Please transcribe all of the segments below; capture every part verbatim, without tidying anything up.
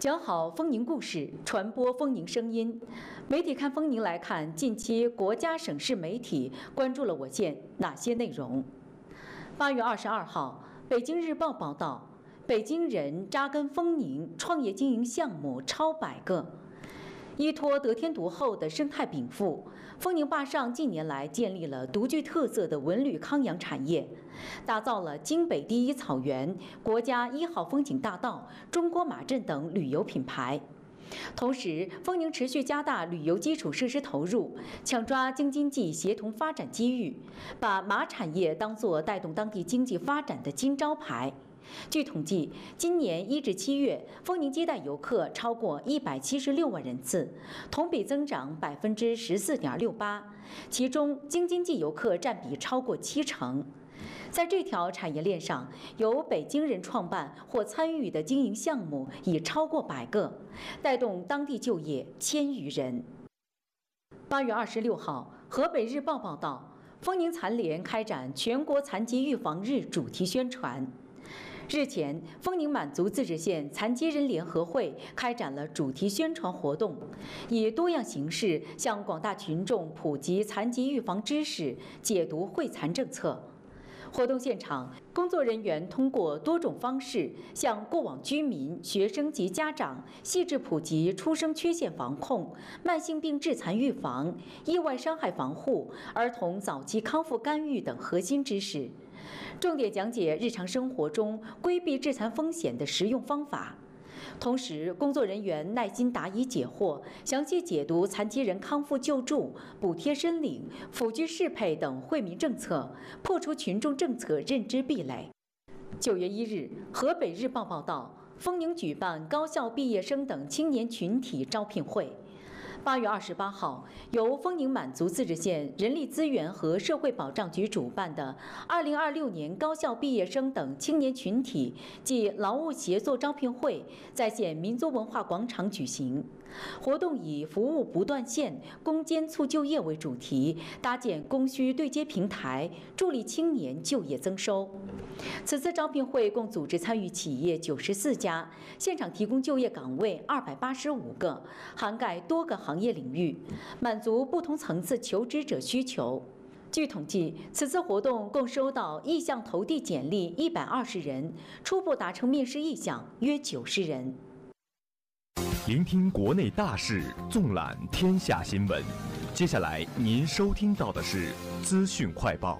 讲好丰宁故事，传播丰宁声音。媒体看丰宁来看，近期国家省市媒体关注了我县哪些内容？八月二十二号，《北京日报》报道，北京人扎根丰宁，创业经营项目超百个。依托得天独厚的生态禀赋，丰宁坝上近年来建立了独具特色的文旅康养产业，打造了京北第一草原、国家一号风景大道、中国马镇等旅游品牌。同时，丰宁持续加大旅游基础设施投入，抢抓京津冀协同发展机遇，把马产业当作带动当地经济发展的金招牌。据统计，今年一至七月，丰宁接待游客超过一百七十六万人次，同比增长百分之十四点六八，其中京津冀游客占比超过七成。在这条产业链上，由北京人创办或参与的经营项目已超过百个，带动当地就业千余人。八月二十六号，河北日报报道，丰宁残联开展全国残疾预防日主题宣传。日前，丰宁满族自治县残疾人联合会开展了主题宣传活动，以多样形式向广大群众普及残疾预防知识，解读惠残政策。活动现场，工作人员通过多种方式向过往居民、学生及家长细致普及出生缺陷防控、慢性病致残预防、意外伤害防护、儿童早期康复干预等核心知识，重点讲解日常生活中规避致残风险的实用方法。同时，工作人员耐心答疑解惑，详细解读残疾人康复救助、补贴申领、辅具适配等惠民政策，破除群众政策认知壁垒。九月一日，河北日报报道，丰宁举办高校毕业生等青年群体招聘会。八月二十八号，由丰宁满族自治县人力资源和社会保障局主办的二零二六年高校毕业生等青年群体暨劳务协作招聘会在县民族文化广场举行。活动以服务不断线、攻坚促就业为主题，搭建供需对接平台，助力青年就业增收。此次招聘会共组织参与企业九十四家，现场提供就业岗位二百八十五个，涵盖多个行业领域，满足不同层次求职者需求。据统计，此次活动共收到意向投递简历一百二十人，初步达成面试意向约九十人。 聆听国内大事，纵览天下新闻。接下来您收听到的是资讯快报。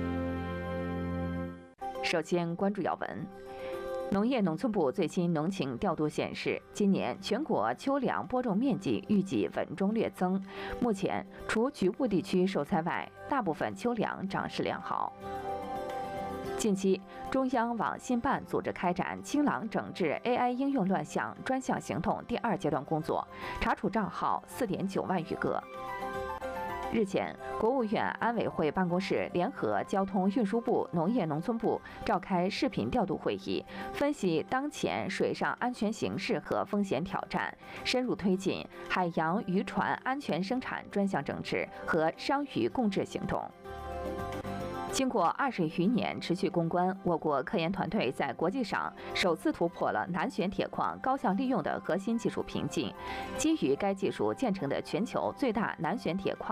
首先关注要闻。农业农村部最新农情调度显示，今年全国秋粮播种面积预计稳中略增。目前，除局部地区受灾外，大部分秋粮长势良好。近期，中央网信办组织开展清朗整治 A I 应用乱象专项行动第二阶段工作，查处账号四点九万余个。日前，国务院安委会办公室联合交通运输部、农业农村部召开视频调度会议，分析当前水上安全形势和风险挑战，深入推进海洋渔船安全生产专项整治和商渔共治行动。经过二十余年持续攻关，我国科研团队在国际上首次突破了南旋铁矿高效利用的核心技术瓶颈。基于该技术建成的全球最大南旋铁矿